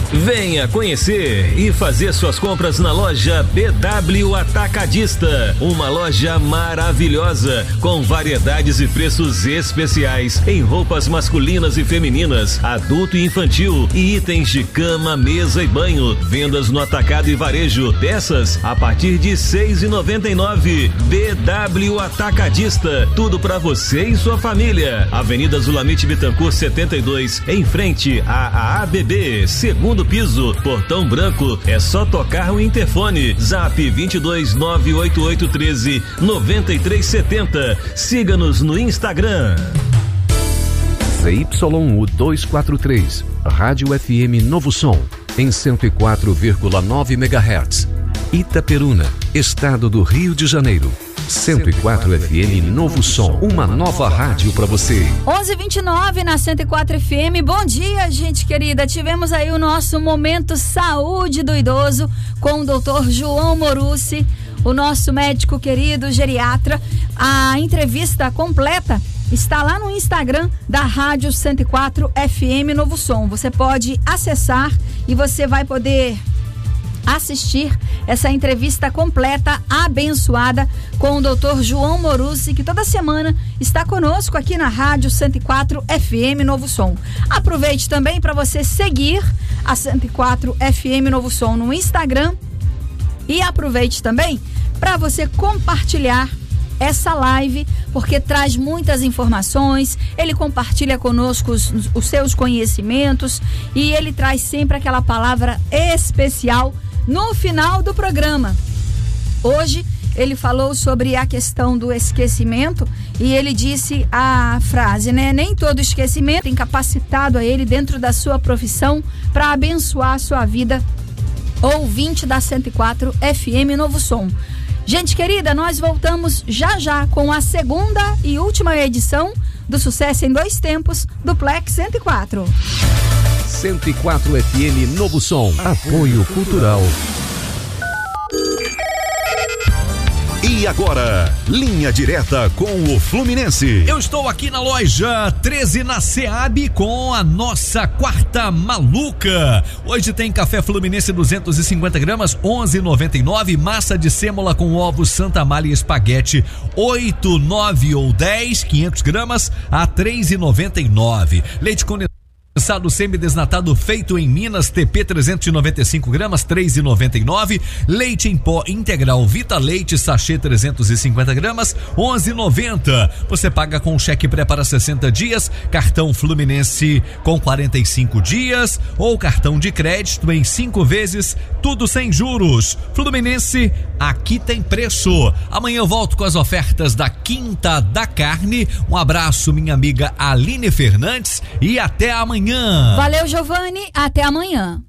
Venha conhecer e fazer suas compras na loja BW Atacadista, uma loja maravilhosa com variedades e preços especiais em roupas masculinas e femininas, adulto e infantil e itens de cama, mesa e banho. Vendas no atacado e varejo, peças a partir de R$6,99. BW Atacadista, tudo para você e sua família. Avenida Zulamite Bittencourt 72, em frente à ABB, segundo piso, Portão Branco. É só tocar o interfone. Zap 2298139370. Siga-nos no Instagram. ZYU 243, Rádio FM Novo Som, em 104,9 MHz. Itaperuna, Estado do Rio de Janeiro. 104 FM Novo Som, uma nova rádio para você. 11h29 na 104 FM. Bom dia, gente querida. Tivemos aí o nosso Momento Saúde do Idoso com o Dr. João Morucci, o nosso médico querido geriatra. A entrevista completa está lá no Instagram da Rádio 104 FM Novo Som. Você pode acessar e você vai poder assistir essa entrevista completa, abençoada, com o Dr. João Morucci, que toda semana está conosco aqui na Rádio 104 FM Novo Som. Aproveite também para você seguir a 104 FM Novo Som no Instagram e aproveite também para você compartilhar essa live, porque traz muitas informações. Ele compartilha conosco os seus conhecimentos e ele traz sempre aquela palavra especial no final do programa. Hoje ele falou sobre a questão do esquecimento e ele disse a frase, né? Nem todo esquecimento tem capacitado a ele dentro da sua profissão para abençoar a sua vida. Ouvinte da 104 FM Novo Som. Gente querida, nós voltamos já com a segunda e última edição do Sucesso em Dois Tempos do Plex 104. 104 FM Novo Som. Apoio Cultural. E agora, linha direta com o Fluminense. Eu estou aqui na loja 13 na SEAB com a nossa quarta maluca. Hoje tem café Fluminense 250 gramas, 11,99. Massa de sêmola com ovos Santa Amália e espaguete, 8, 9 ou 10, 500 gramas a 3,99. Leite condensado semidesnatado feito em Minas, TP 395 gramas, 3,99. Leite em pó integral Vita Leite sachê 350 gramas, 11,90. Você paga com cheque pré para 60 dias, cartão Fluminense com 45 dias ou cartão de crédito em 5 vezes, tudo sem juros. Fluminense, aqui tem preço. Amanhã eu volto com as ofertas da Quinta da Carne. Um abraço, minha amiga Aline Fernandes, e até amanhã. Valeu, Giovanni. Até amanhã.